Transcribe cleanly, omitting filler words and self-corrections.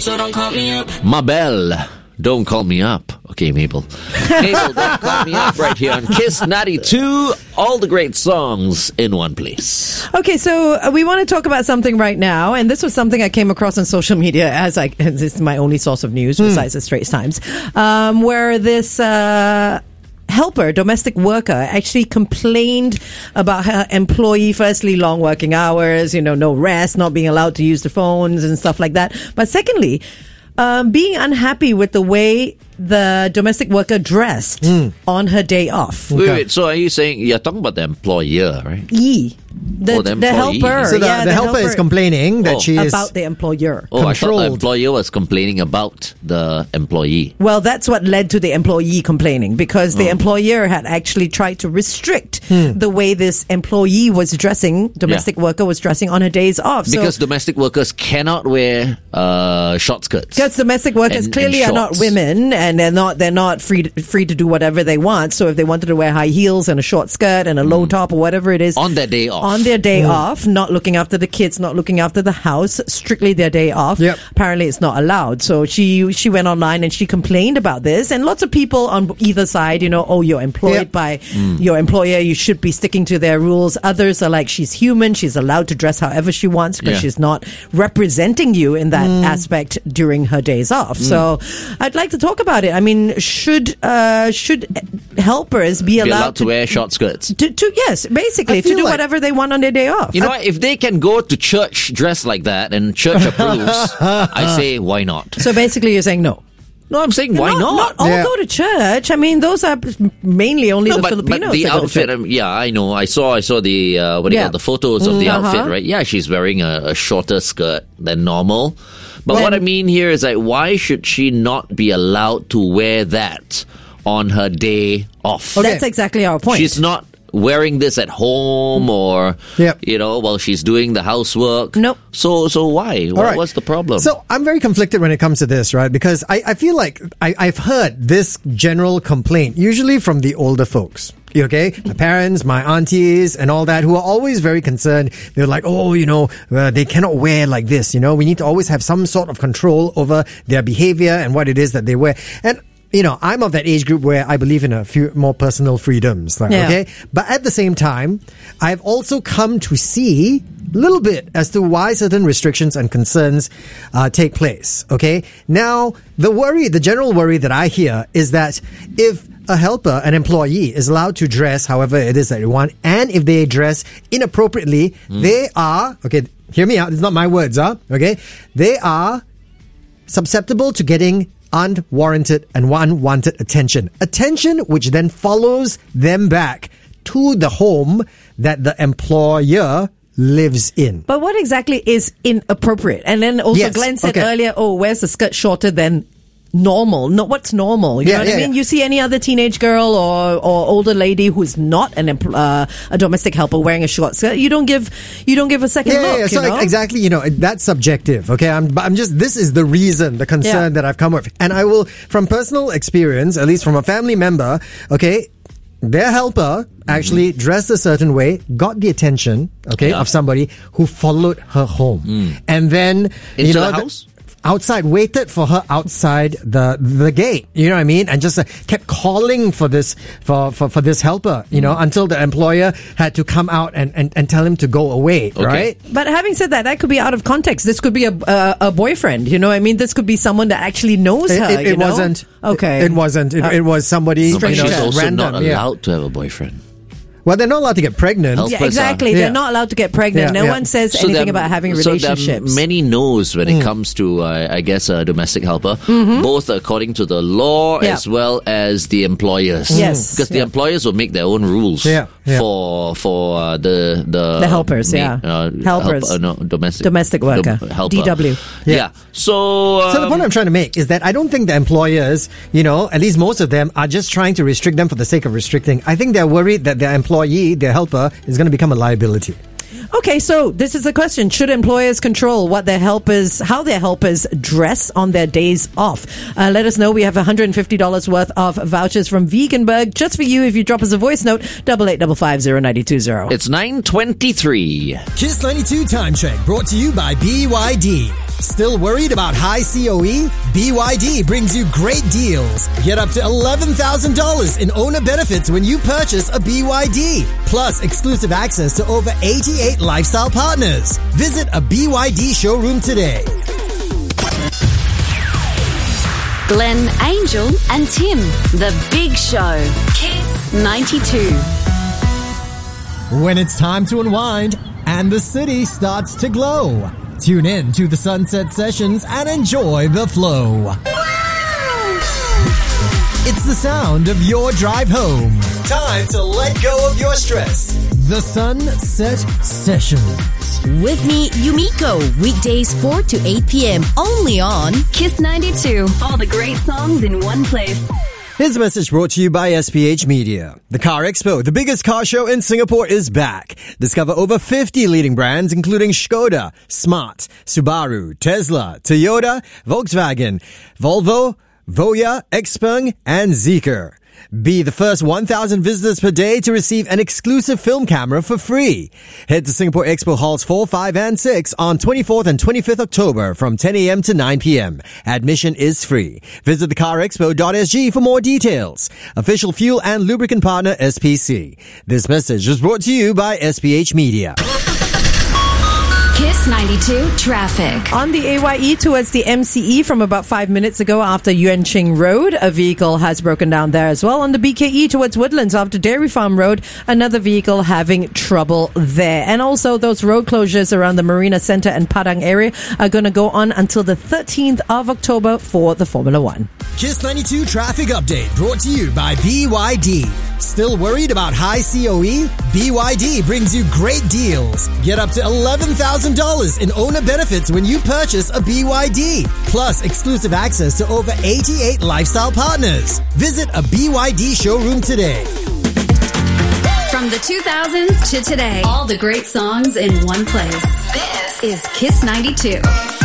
so don't call me up. Ma belle, don't call me up. Okay, Mabel. Mabel, don't call me up right here on Kiss 92. All the great songs in one place. Okay, so we want to talk about something right now, and this was something I came across on social media this is my only source of news besides the Straits Times, where this helper, domestic worker, actually complained about her employee. Firstly, long working hours, no rest, not being allowed to use the phones and stuff like that. But secondly, being unhappy with the way the domestic worker dressed on her day off. Wait, so are you saying you're talking about the employer, right? The helper. So the helper is complaining that she is about the employer. I thought the employer was complaining about the employee. Well, that's what led to the employee complaining, because the employer had actually tried to restrict the way this employee was dressing, domestic worker was dressing on her days off. Because domestic workers cannot wear short skirts. Because domestic workers and clearly are not women, and they're not free to do whatever they want. So if they wanted to wear high heels and a short skirt and a low top or whatever it is on their day off. On their day off, not looking after the kids, not looking after the house, strictly their day off. Yep. Apparently it's not allowed. So she went online and she complained about this, and lots of people on either side, you're employed by your employer, you should be sticking to their rules. Others are like, she's human, she's allowed to dress however she wants because she's not representing you in that aspect during her days off. So I'd like to talk about it. I mean, should helpers be allowed to wear short skirts? Yes, basically, to do whatever they want on their day off. You know what? If they can go to church dressed like that and church approves, I say, why not? So basically you're saying no. No, I'm saying why not? Not all go to church. I mean, those are mainly only the Filipinos. But the that outfit, I know. I saw the the photos of the outfit, right? Yeah, she's wearing a shorter skirt than normal. But what I mean here is like, why should she not be allowed to wear that on her day off? Okay. That's exactly our point. She's not wearing this at home or while she's doing the housework. Nope. So why? What's the problem? So I'm very conflicted when it comes to this, right? Because I feel like I've heard this general complaint usually from the older folks. Okay, my parents, my aunties, and all that, who are always very concerned. They're like, they cannot wear like this. We need to always have some sort of control over their behavior and what it is that they wear. And I'm of that age group where I believe in a few more personal freedoms. Okay? But at the same time, I've also come to see a little bit as to why certain restrictions and concerns take place. Okay? Now, the general worry that I hear is that if a helper, an employee, is allowed to dress however it is that they want, and if they dress inappropriately, they are, okay, hear me out, it's not my words, okay? They are susceptible to getting unwarranted and unwanted attention. Attention which then follows them back to the home that the employer lives in. But what exactly is inappropriate? And then also Glenn said earlier, where's the skirt shorter than normal? No, what's normal? You know what I mean? You see any other teenage girl or older lady who's not a domestic helper wearing a short skirt, you don't give a second look. So exactly, that's subjective. Okay, this is the reason, the concern that I've come with, and I will, from personal experience, at least from a family member, okay, their helper actually dressed a certain way, got the attention, of somebody who followed her home, and then into the house. Outside, waited for her outside the gate, you know what I mean, and just kept calling for this for this helper, until the employer had to come out and tell him to go away, right? But having said that could be out of context. This could be a boyfriend, you know what I mean? This could be someone that actually knows her. It wasn't. Okay. It wasn't. It was somebody. She's also random, not allowed to have a boyfriend. Well, they're not allowed to get pregnant. Yeah, exactly. They're not allowed to get pregnant. No one says anything about having relationships. So there are many no's when it comes to, I guess, a domestic helper, both according to the law as well as the employers. Yes. Because the employers will make their own rules for the helpers, helpers. Domestic worker. Helper. DW. Yeah. So the point I'm trying to make is that I don't think the employers, at least most of them, are just trying to restrict them for the sake of restricting. I think they're worried that their employee, their helper, is going to become a liability. Okay, so this is the question. Should employers control how their helpers dress on their days off? Let us know. We have $150 worth of vouchers from Veganburg just for you if you drop us a voice note, 88550920. It's 9:23. Kiss 92 Time Check brought to you by BYD. Still worried about high COE? BYD brings you great deals. Get up to $11,000 in owner benefits when you purchase a BYD. Plus exclusive access to over 88 lifestyle partners. Visit a BYD showroom today. Glenn, Angel and Tim, The Big Show. Kiss 92. When it's time to unwind and the city starts to glow, tune in to the Sunset Sessions and enjoy the flow. It's the sound of your drive home. Time to let go of your stress. The Sunset Sessions. With me, Yumiko, weekdays 4 to 8 p.m. only on Kiss 92. All the great songs in one place. Here's a message brought to you by SPH Media. The Car Expo, the biggest car show in Singapore, is back. Discover over 50 leading brands including Skoda, Smart, Subaru, Tesla, Toyota, Volkswagen, Volvo, Voya, Xpeng, and Zeekr. Be the first 1,000 visitors per day to receive an exclusive film camera for free. Head to Singapore Expo Halls 4, 5, and 6 on 24th and 25th October from 10 a.m. to 9 p.m. Admission is free. Visit thecarexpo.sg for more details. Official fuel and lubricant partner SPC. This message was brought to you by SPH Media. Kiss 92 traffic. On the AYE towards the MCE from about 5 minutes ago after Yuan Ching Road, a vehicle has broken down there as well. On the BKE towards Woodlands after Dairy Farm Road, another vehicle having trouble there. And also those road closures around the Marina Centre and Padang area are going to go on until the 13th of October for the Formula One. Kiss 92 traffic update brought to you by BYD. Still worried about high COE? BYD brings you great deals. Get up to $11,000 in owner benefits when you purchase a BYD. Plus exclusive access to over 88 lifestyle partners. Visit a BYD showroom today. From the 2000s to today, all the great songs in one place. This is Kiss 92.